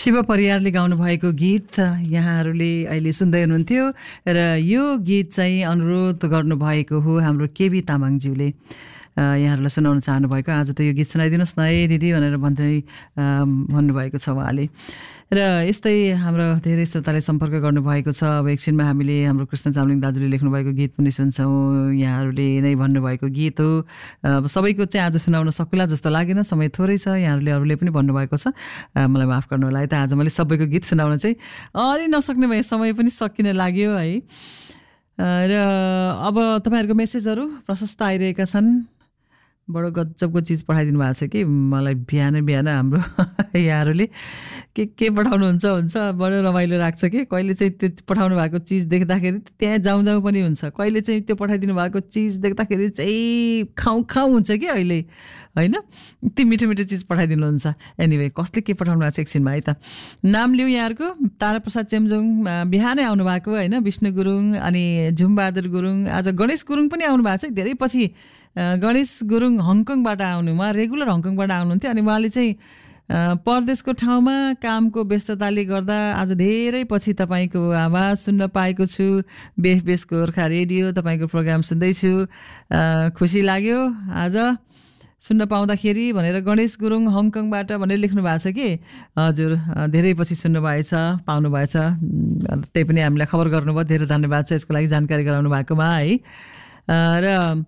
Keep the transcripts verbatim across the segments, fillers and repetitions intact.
शिव परियारले गाउनु भएको गीत यहाँहरूले अहिले सुन्दै हुनुहुन्थ्यो र यो गीत चाहिँ अनुरोध गर्नुभएको हो हाम्रो केबी तामाङज्यूले यहाँहरूलाई सुनाउन चाहनुभएको। आज त यो गीत सुनाइदिनुहोस् न है दिदी भनेर भन्दै भन्नुभएको छ उहाँले। र यस्तै हाम्रो धेरै श्रोताले सम्पर्क गर्नुभएको छ। अब एकछिनमा हामीले हाम्रो कृष्ण चामलिङ दाजुले लेख्नुभएको गीत पनि सुन्छौँ। यहाँहरूले नै भन्नुभएको गीत हो। अब सबैको चाहिँ आज सुनाउन सकुला जस्तो लागेन, समय थोरै छ। यहाँहरूले अरूले पनि भन्नुभएको छ, मलाई माफ गर्नु होला है त। आज मैले सबैको गीत सुनाउन चाहिँ अलि नसक्ने भए, समय पनि सकिन लाग्यो है। र अब तपाईँहरूको मेसेजहरू प्रशस्त आइरहेका छन्। बडो गजबको चिज पठाइदिनु भएको छ कि मलाई बिहान बिहान हाम्रो यहाँहरूले के के पठाउनुहुन्छ हुन्छ बडो रमाइलो लाग्छ कि कहिले चाहिँ त्यो पठाउनु भएको चिज देख्दाखेरि त्यहाँ जाउँ जाउँ पनि हुन्छ, कहिले चाहिँ त्यो पठाइदिनु भएको चिज देख्दाखेरि चाहिँ खाउँ खाउँ हुन्छ कि अहिले होइन। यति मिठो मिठो चिज पठाइदिनुहुन्छ। एनिवे कसले के पठाउनु भएको छ एकछिनमा है त। नाम लिउँ यहाँहरूको ताराप्रसाद चेम्जोङ बिहानै आउनु भएको होइन, विष्णु गुरुङ अनि झुमबहादुर गुरुङ, आज गणेश गुरुङ पनि आउनु भएको छ धेरै पछि। गणेश गुरुङ हङकङबाट आउनु, उहाँ रेगुलर हङकङबाट आउनुहुन्थ्यो अनि उहाँले चाहिँ परदेशको ठाउँमा कामको व्यस्तताले गर्दा आज धेरै पछि तपाईँको आवाज सुन्न पाएको छु। बेस बेस गोर्खा रेडियो तपाईँको प्रोग्राम सुन्दैछु, खुसी लाग्यो आज सुन्न पाउँदाखेरि भनेर गणेश गुरुङ हङकङबाट भनेर लेख्नु भएको छ कि। हजुर धेरै पछि सुन्नुभएछ, पाउनु भएछ, त्यही पनि हामीलाई खबर गर्नुभयो, धेरै धन्यवाद छ यसको लागि जानकारी गराउनु भएकोमा है। र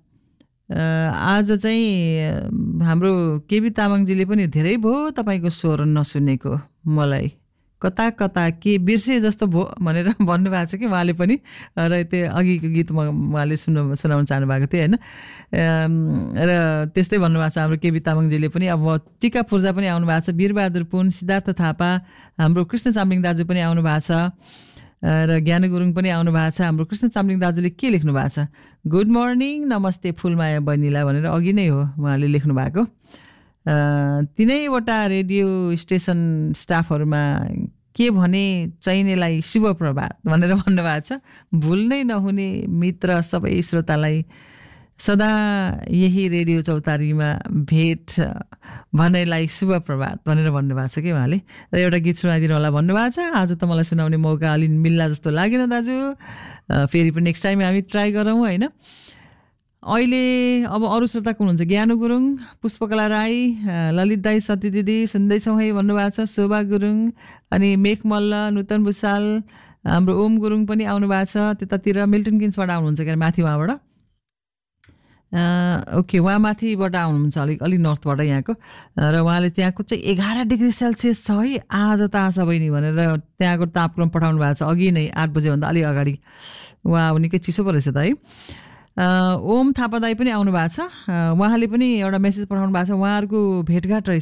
आज चाहिँ हाम्रो केबी तामाङजीले पनि धेरै भयो तपाईँको स्वर नसुनेको, मलाई कता कता के बिर्से जस्तो भयो भनेर भन्नुभएको छ कि उहाँले पनि। र त्यो अघिको गीत उहाँले सुन्नु सुनाउन चाहनु भएको थियो होइन। र त्यस्तै भन्नुभएको छ हाम्रो केबी तामाङजीले पनि। अब टिका पूर्जा पनि आउनु भएको छ, वीरबहादुर पुन, सिद्धार्थ थापा, हाम्रो कृष्ण चामलिङ दाजु पनि आउनु भएको छ र ज्ञान गुरुङ पनि आउनु भएको छ। हाम्रो कृष्ण चामलिङ दाजुले के लेख्नु भएको छ, गुड मर्निङ नमस्ते फुलमाया बहिनीलाई भनेर अघि नै हो उहाँले लेख्नु भएको। तिनैवटा रेडियो स्टेसन स्टाफहरूमा के भने चाहिनेलाई शुभ प्रभात भनेर भन्नुभएको छ। भुल्नै नहुने मित्र सबै श्रोतालाई सदा यही रेडियो चौतारीमा भेट भन्नेलाई शुभ प्रभात भनेर भन्नुभएको छ कि उहाँले। र एउटा गीत सुनाइदिनु होला भन्नुभएको छ। आज त मलाई सुनाउने मौका अलि मिल्ला जस्तो लागेन दाजु, फेरि पनि नेक्स्ट टाइम हामी ट्राई गरौँ होइन। अहिले अब अरू श्रोता को हुनुहुन्छ, ज्ञानु गुरुङ, पुष्पकला राई, ललित दाई, सती दिदी सुन्दैछौँ है भन्नुभएको छ, शोभा गुरुङ अनि मेघ मल्ल, नूतन भुसाल, हाम्रो ओम गुरुङ पनि आउनु भएको छ। त्यतातिर मिल्टन किन्सबाट आउनुहुन्छ क्या माथि उहाँबाट। ओके उहाँ माथिबाट आउनुहुन्छ अलिक अलिक नर्थबाट यहाँको। र उहाँले त्यहाँको चाहिँ एघार डिग्री सेल्सियस छ है आज त आशा बहिनी भनेर त्यहाँको तापक्रम पठाउनु भएको छ अघि नै आठ बजेभन्दा अलिक अगाडि। उहाँ निकै चिसो पो रहेछ त है। ओम थापा दाई पनि आउनु भएको छ, उहाँले पनि एउटा मेसेज पठाउनु भएको छ। उहाँहरूको भेटघाट रहेछ